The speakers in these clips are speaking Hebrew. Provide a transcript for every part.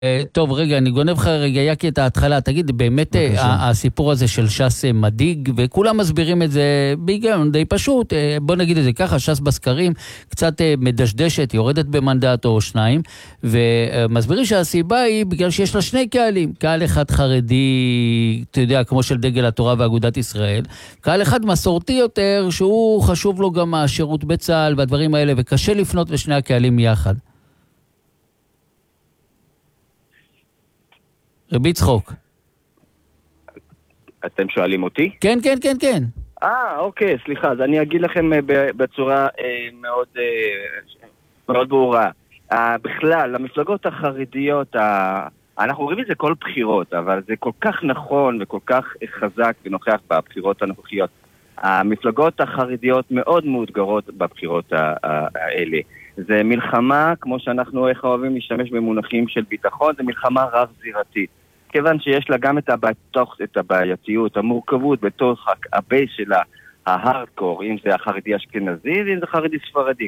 טוב, רגע, אני גונב לך רגע, יקי, את ההתחלה. תגיד, באמת הסיפור הזה של ש"ס מדאיג, וכולם מסבירים את זה בהיגיון די פשוט. בוא נגיד את זה ככה, ש"ס בסקרים קצת מדשדשת, יורדת במנדט או שניים, ומסבירים שהסיבה היא בגלל שיש לה שני קהלים. קהל אחד חרדי, אתה יודע, כמו של דגל התורה ואגודת ישראל, קהל אחד מסורתי יותר, שהוא חשוב לו גם השירות בצה"ל והדברים האלה, וקשה לפנות לשני הקהלים יחד. רבי צחוק. אתם שואלים אותי? כן, כן, כן, כן. אוקיי, סליחה, אז אני אגיד לכם בצורה מאוד מאוד ברורה. בכלל, המפלגות החרדיות, אנחנו רואים את זה כל בחירות, אבל זה כל כך נכון וכל כך חזק ונוכח בבחירות הנוכחיות. המפלגות החרדיות מאוד מאותגרות בבחירות האלה. זה מלחמה, כמו שאנחנו אוהבים להשתמש במונחים של ביטחון, זה מלחמה רב-זירתית. כיוון שיש לה גם את הבעייתיות, המורכבות בתוך הבייס שלה, ההארדקור, אם זה החרדי אשכנזי, אם זה חרדי ספרדי,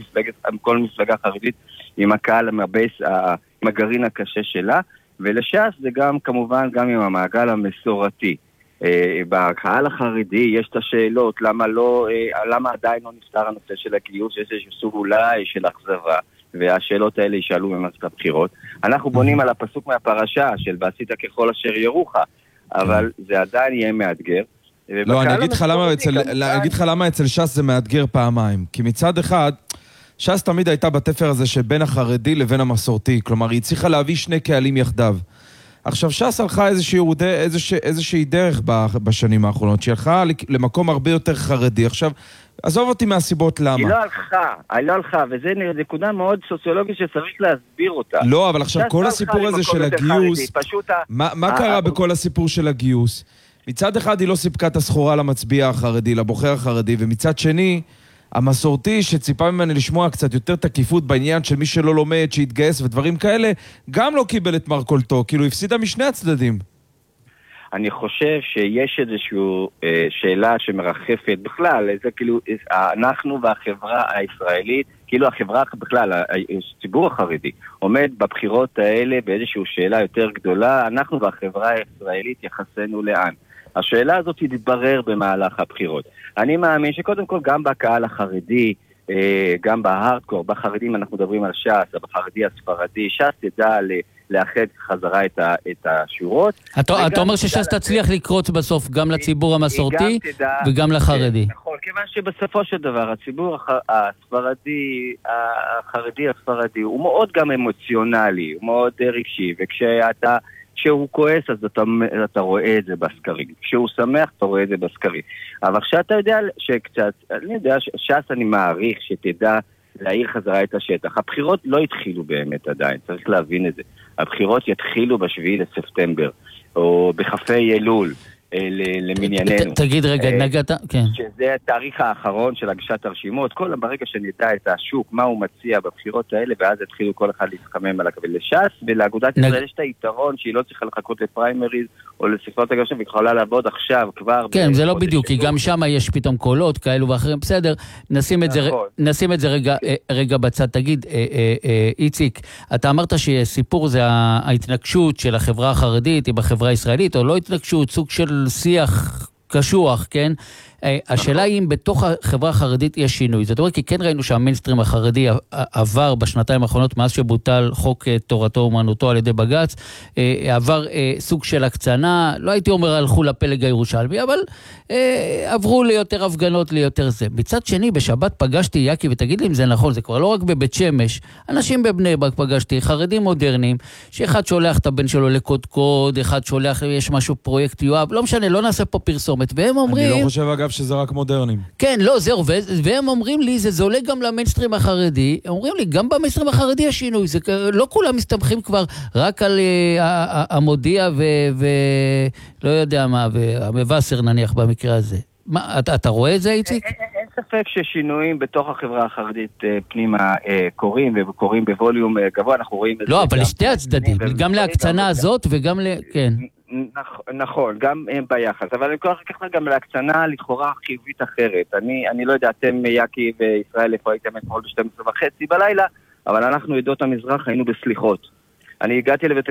כל מפלגה חרדית עם הקהל, עם הבייס, עם הגרעין הקשה שלה, ולש"ס זה גם כמובן גם עם המעגל המסורתי. בקהל החרדי יש את השאלות, למה עדיין לא נפתר הנושא של הגיוס, יש איזשהו סוג אולי של אכזבה, והשאלות האלה ישאלו במערכת הבחירות. אנחנו בונים על הפסוק מהפרשה של ועשית ככל אשר ירוך, אבל זה עדיין יהיה מאתגר. לא, אני אגיד לך למה אצל ש"ס זה מאתגר פעמיים. כי מצד אחד, ש"ס תמיד הייתה בתפר הזה שבין החרדי לבין המסורתי, כלומר היא צריכה להביא שני קהלים יחדיו. עכשיו ש"ס הלכה איזושהי דרך בשנים האחרונות, שהלכה למקום הרבה יותר חרדי. עכשיו, עזוב אותי מהסיבות למה. היא לא הלכה, וזה נקודה מאוד סוציולוגית שצריך להסביר אותה. לא, אבל עכשיו כל הסיפור הזה של הגיוס, מה קרה בכל הסיפור של הגיוס? מצד אחד היא לא סיפקה את הסחורה למצביע החרדי, לבוחר החרדי, ומצד שני, המסורתי שציפה ממני לשמוע קצת יותר תקיפות בעניין של מי שלא לומד, שהתגייס ודברים כאלה, גם לא קיבל את מרכולתו, כאילו הפסידה משני הצדדים. אני חושב שיש איזושהי שאלה שמרחפת בכלל, זה כאילו אנחנו והחברה הישראלית, כאילו החברה בכלל, הציבור החרדי, עומד בבחירות האלה באיזושהי שאלה יותר גדולה, אנחנו והחברה הישראלית יחסנו לאן. השאלה הזאת תתברר במהלך הבחירות. אני מאמין שקודם כל גם בקהל החרדי, גם בהארדקור, בחרדים אנחנו מדברים על ש"ס, בחרדי הספרדי, ש"ס תדע לאחד חזרה את השורות. אתה אומר שש"ס תצליח לקרוץ בסוף גם לציבור המסורתי וגם לחרדי. נכון, כיוון שבסופו של דבר הציבור הספרדי, החרדי הספרדי, הוא מאוד גם אמוציונלי, הוא מאוד רגשי, כשהוא כועס אז אתה רואה את זה בסקרים. כשהוא שמח אתה רואה את זה בסקרים. אבל כשאתה יודע שקצת, אני יודע ש"ס אני מעריך שתדע להעיר חזרה את השטח. הבחירות לא התחילו באמת עדיין, צריך להבין את זה. הבחירות יתחילו ב7 לספטמבר, או בחפי אלול, למנייננו. תגיד רגע, נגעת? כן. שזה התאריך האחרון של הגשת הרשימות. ברגע שנדע את השוק, מה הוא מציע בבחירות האלה, ואז התחילו כל אחד להתחמם על הקבל לש"ס, ולאגודת ישראל יש את היתרון שהיא לא צריכה לחכות לפריימריז או לספרות הגשם, ויכולה לעבוד עכשיו כבר. כן, זה לא בדיוק, כי גם שם יש פתאום קולות כאלו ואחרים. בסדר, נשים את זה רגע בצד. תגיד, איציק, אתה אמרת שסיפור זה ההתנגשות של החברה החרדית עם החברה הישראלית, או לא התנגשות, סוג של שיח קשוח, כן? השאלה היא אם בתוך החברה החרדית יש שינוי. זאת אומרת, כי כן ראינו שהמיינסטרים החרדי עבר בשנתיים האחרונות, מאז שבוטל חוק תורתו אומנותו על ידי בג"ץ, עבר סוג של הקצנה, לא הייתי אומר הלכו לפלג הירושלמי, אבל עברו ליותר הפגנות, ליותר זה. מצד שני, בשבת פגשתי, יקי, ותגיד לי אם זה נכון, זה כבר לא רק בבית שמש, אנשים בבני ברק פגשתי, חרדים מודרניים, שאחד שולח את הבן שלו לקודקוד, אחד שולח, יש משהו פרויקט יואב, לא משנה, לא נעשה פה פרסומת, והם אומרים... אני לא חושב אגב שזה רק מודרניים. כן, לא, זהו, והם אומרים לי, זה עולה גם למיינסטרים החרדי, הם אומרים לי, גם במיינסטרים החרדי יש שינוי, לא כולם מסתמכים כבר רק על המודיע ולא יודע מה, והמבשר נניח במקרה הזה. אתה רואה את זה, איציק? אין ספק ששינויים בתוך החברה החרדית פנימה קורים, וקורים בווליום גבוה, אנחנו רואים את זה. לא, אבל לשתי הצדדים, גם להקצנה הזאת וגם כן. נכון, גם הם ביחס, אבל אני כל כך גם להקצנה לכאורה חיובית אחרת. אני לא יודע, אתם יקי וישראל איפה הייתם אתמול ב12:30 בלילה, אבל אנחנו עדות המזרח היינו בסליחות. אני הגעתי לבית